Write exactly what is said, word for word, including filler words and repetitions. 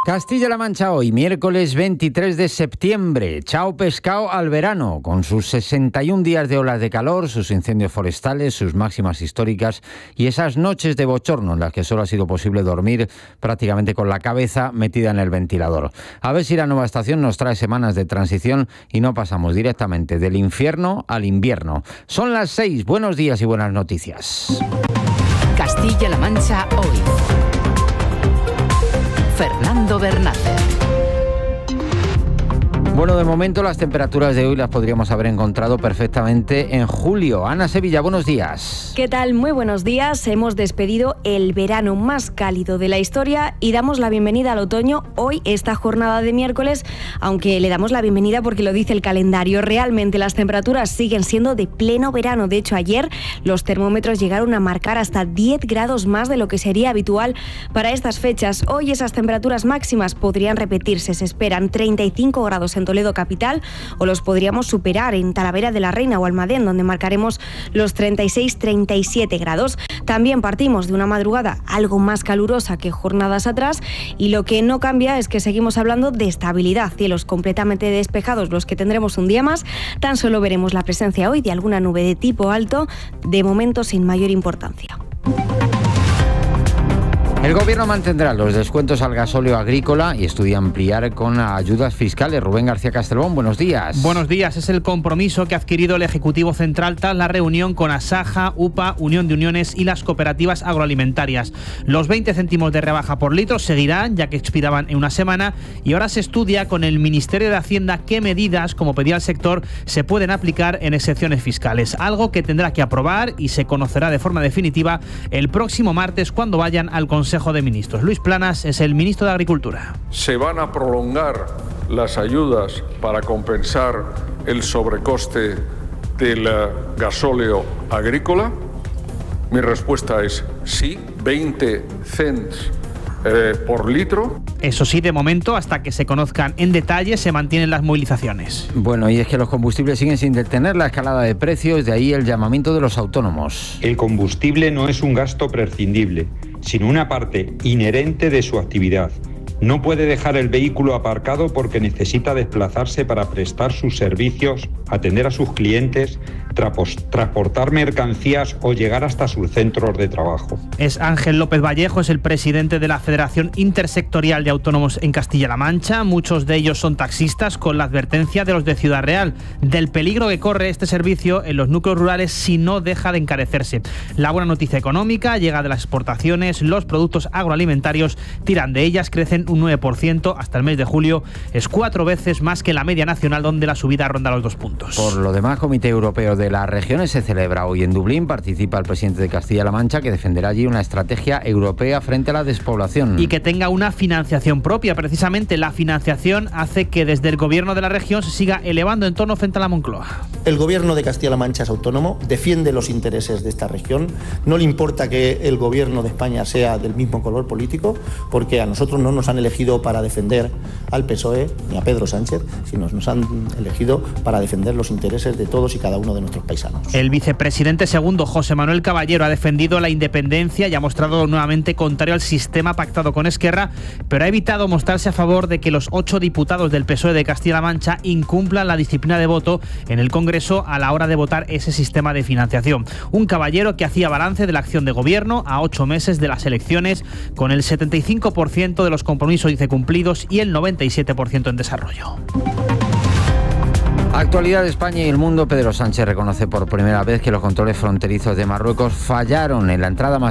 Castilla-La Mancha hoy, miércoles veintitrés de septiembre. Chao pescado al verano, con sus sesenta y un días de olas de calor, sus incendios forestales, sus máximas históricas y esas noches de bochorno en las que solo ha sido posible dormir prácticamente con la cabeza metida en el ventilador. A ver si la nueva estación nos trae semanas de transición y no pasamos directamente del infierno al invierno. Son las seis, buenos días y buenas noticias. Castilla-La Mancha hoy. Fernando Bernácez. Bueno, de momento las temperaturas de hoy las podríamos haber encontrado perfectamente en julio. Ana Sevilla, buenos días. ¿Qué tal? Muy buenos días. Hemos despedido el verano más cálido de la historia y damos la bienvenida al otoño hoy, esta jornada de miércoles, aunque le damos la bienvenida porque lo dice el calendario. Realmente las temperaturas siguen siendo de pleno verano. De hecho, ayer los termómetros llegaron a marcar hasta diez grados más de lo que sería habitual para estas fechas. Hoy esas temperaturas máximas podrían repetirse. Se esperan treinta y cinco grados en Toledo capital o los podríamos superar en Talavera de la Reina o Almadén, donde marcaremos los treinta y seis treinta y siete grados. También partimos de una madrugada algo más calurosa que jornadas atrás y lo que no cambia es que seguimos hablando de estabilidad. Cielos completamente despejados los que tendremos un día más. Tan solo veremos la presencia hoy de alguna nube de tipo alto, de momento sin mayor importancia. El Gobierno mantendrá los descuentos al gasóleo agrícola y estudia ampliar con ayudas fiscales. Rubén García Castelbón, buenos días. Buenos días. Es el compromiso que ha adquirido el Ejecutivo Central tras la reunión con Asaja, U P A, Unión de Uniones y las cooperativas agroalimentarias. Los veinte céntimos de rebaja por litro seguirán, ya que expiraban en una semana, y ahora se estudia con el Ministerio de Hacienda qué medidas, como pedía el sector, se pueden aplicar en excepciones fiscales. Algo que tendrá que aprobar y se conocerá de forma definitiva el próximo martes cuando vayan al Consejo de Ministros. Luis Planas es el ministro de Agricultura. ¿Se van a prolongar las ayudas para compensar el sobrecoste del gasóleo agrícola? Mi respuesta es sí, veinte cents eh, por litro. Eso sí, de momento, hasta que se conozcan en detalle, se mantienen las movilizaciones. Bueno, y es que los combustibles siguen sin detener la escalada de precios, de ahí el llamamiento de los autónomos. El combustible no es un gasto prescindible, sino una parte inherente de su actividad. No puede dejar el vehículo aparcado porque necesita desplazarse para prestar sus servicios, atender a sus clientes, transportar mercancías o llegar hasta sus centros de trabajo. Es Ángel López Vallejo, es el presidente de la Federación Intersectorial de Autónomos en Castilla-La Mancha. Muchos de ellos son taxistas, con la advertencia de los de Ciudad Real del peligro que corre este servicio en los núcleos rurales si no deja de encarecerse. La buena noticia económica llega de las exportaciones. Los productos agroalimentarios tiran de ellas, crecen un nueve por ciento hasta el mes de julio. Es cuatro veces más que la media nacional, donde la subida ronda los dos puntos. Por lo demás, Comité Europeo de las Regiones se celebra hoy en Dublín. Participa el presidente de Castilla-La Mancha, que defenderá allí una estrategia europea frente a la despoblación. Y que tenga una financiación propia. Precisamente la financiación hace que desde el gobierno de la región se siga elevando en tono frente a la Moncloa. El gobierno de Castilla-La Mancha es autónomo, defiende los intereses de esta región. No le importa que el gobierno de España sea del mismo color político, porque a nosotros no nos han elegido para defender al P S O E ni a Pedro Sánchez, sino nos han elegido para defender los intereses de todos y cada uno de nuestros paisanos. El vicepresidente segundo, José Manuel Caballero, ha defendido la independencia y ha mostrado nuevamente contrario al sistema pactado con Esquerra, pero ha evitado mostrarse a favor de que los ocho diputados del P S O E de Castilla-La Mancha incumplan la disciplina de voto en el Congreso a la hora de votar ese sistema de financiación. Un Caballero que hacía balance de la acción de gobierno a ocho meses de las elecciones, con el setenta y cinco por ciento de los compromisos dice cumplidos y el noventa y siete por ciento en desarrollo. Actualidad de España y el mundo. Pedro Sánchez reconoce por primera vez que los controles fronterizos de Marruecos fallaron en la entrada más